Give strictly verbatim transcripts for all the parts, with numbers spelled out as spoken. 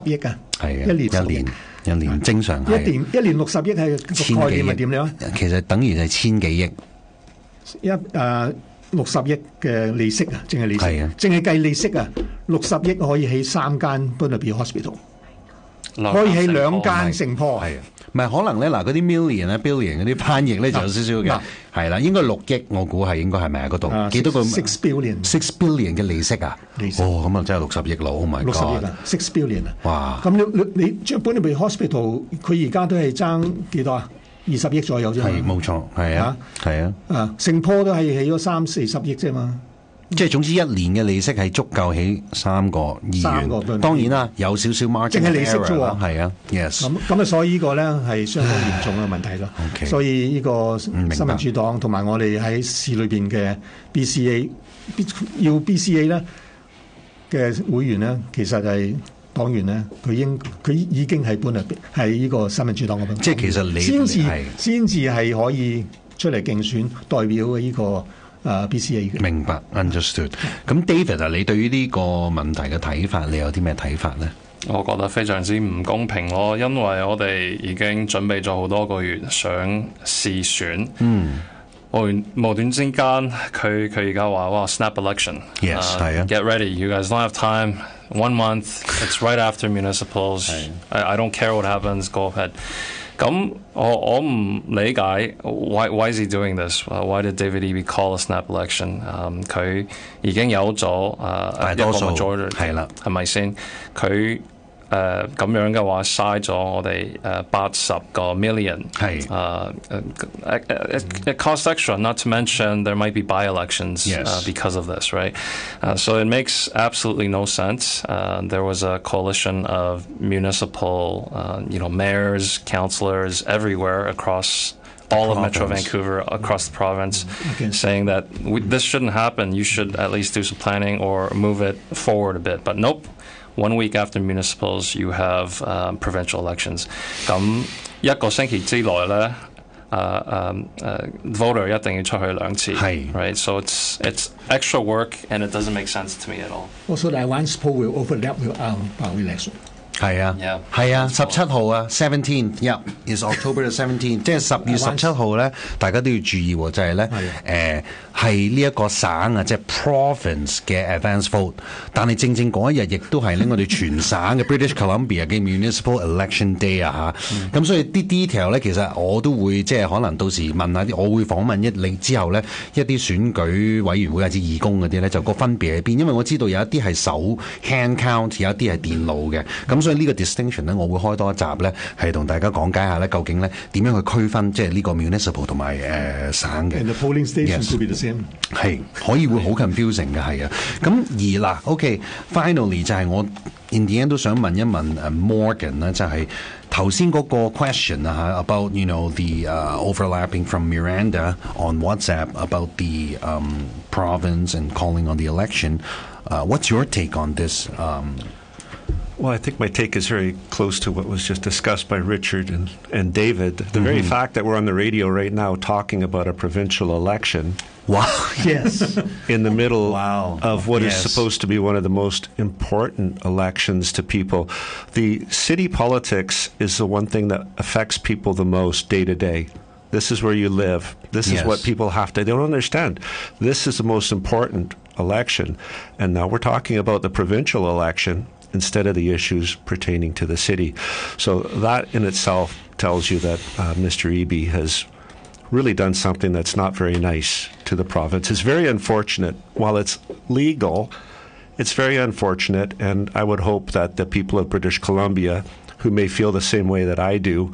億啊， 係一年一年一年正常係一年一年六十億係個概念係點樣？ 其實等於係千幾億一誒六十億嘅利息啊，淨係利息， 係啊， 淨係計利息啊，六十億可以起三間 Burnaby Hospital， 可以起兩間聖坡。 係啊，唔係可能咧嗱，嗰啲 million 咧 billion 嗰啲翻譯咧就有少少嘅，係啦，應該六億，我估係應該係咪啊？嗰度幾多個 six billion six billion 嘅利息啊？ 利息哦，咁啊真係六十億咯 ！Oh my god， 六十億啊 ，six billion 啊！ 哇！ 咁你你你將 Burnaby Hospital 佢而家都係爭幾多啊？二十億左右啫嘛。 係冇錯，係啊，係啊。 啊，聖坡都係起咗三四十億啫嘛。 即係總之一年嘅利息係足夠起三個醫院，當然啦，有少少 margin 淨係利息啫喎， 係啊 ，yes。 咁咁啊，所以呢個咧係相當嚴重嘅問題咯。 Okay, 所以呢個新民主黨同埋我哋喺市裏邊嘅 B C A 要 B C A 咧嘅會員咧，其實係黨員咧，佢應佢已經係搬入係呢個新民主黨嗰邊， 即係其實你先至先至係可以出嚟競選代表嘅呢個。Uh, B C A 嘅明白 understood。咁 David 啊，你對於呢個問題嘅睇法，你有啲咩睇法咧？ 我覺得非常之唔公平咯，因為我哋已經準備咗好多個月想試選。嗯。無無端之間，佢佢而家話哇 snap election。Yes， 係啊。Get ready, you guys don't have time. One month, it's right after municipals. I, I don't care what happens. Go ahead. 咁我我唔理解 why why is he doing this? Why did David Eby call a snap election? 佢、um, 已經有咗誒、uh, 一個 majority 係啦，係咪先？佢誒咁樣嘅話嘥咗我哋誒八十個 million 係誒、uh, it, it, it costs extra. Not to mention there might be by-elections yes. uh, because of this, right? Uh, so it makes absolutely no sense. Uh, there was a coalition of municipal, uh, you know, mayors, councillors everywhere across all of Metro Vancouver, across the province, okay. saying that we, this shouldn't happen. You should at least do some planning or move it forward a bit. But nope. One week after municipals, you have um, provincial elections. 咁一個星期之內咧，誒誒誒 voter 一定要出去兩次，係 right? So it's it's extra work and it doesn't make sense to me at all. Also, that one poll will overlap with our our election. 係啊，係啊，十七號啊 ，seventeenth， yeah is October the seventeenth， 即係十月十七號咧，大家都要注意喎，就係咧，誒係呢一個省啊，即係 province 嘅 advance vote， 但係正正嗰一日亦都係咧我哋全省嘅 British Columbia 嘅 municipal election day 啊嚇，咁所以啲 detail 咧，其實我都會即係可能到時問下啲，我會訪問一你之後咧，一啲選舉委員會或者義工嗰啲咧，就個分別喺邊，因為我知道有一啲係手 hand count， 有一啲係電腦嘅，咁所以呢個 distinction 咧，我會開多一集咧，係同大家講解下咧，究竟咧點樣去區分即係呢個 municipal 同埋誒省嘅。 And the polling station could be the same。 係可以會好 confusing 嘅，係啊。咁而嗱 ，OK，finally 就係我 in the end 都想問一問誒 Morgan 咧，就係頭先嗰個 question 啊 about you know the、uh, overlapping from Miranda on WhatsApp about the um, province and calling on the election. Uh, what's your take on this? Um, Well, I think my take is very close to what was just discussed by Richard and, and David. The mm-hmm. very fact that we're on the radio right now talking about a provincial election. Wow. Yes. In the middle wow. of what yes. is supposed to be one of the most important elections to people. The city politics is the one thing that affects people the most day to day. This is where you live. This yes. is what people have to, they don't understand. This is the most important election. And now we're talking about the provincial election instead of the issues pertaining to the city. So that in itself tells you that uh, Mister Eby has really done something that's not very nice to the province. It's very unfortunate. While it's legal, it's very unfortunate, and I would hope that the people of British Columbia, who may feel the same way that I do,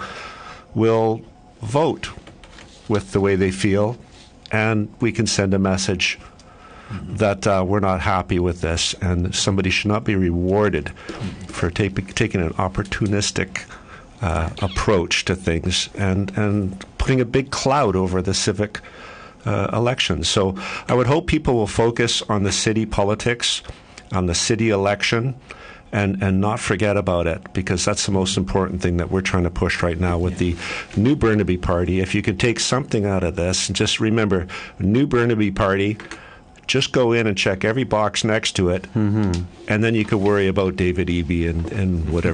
will vote with the way they feel, and we can send a message that uh, we're not happy with this, and somebody should not be rewarded for ta- taking an opportunistic uh, approach to things and, and putting a big cloud over the civic uh, elections. So I would hope people will focus on the city politics, on the city election, and, and not forget about it, because that's the most important thing that we're trying to push right now with the New Burnaby Party. If you could take something out of this, just remember, New Burnaby Party, just go in and check every box next to it, mm-hmm. and then you could worry about David Eby and, and whatever.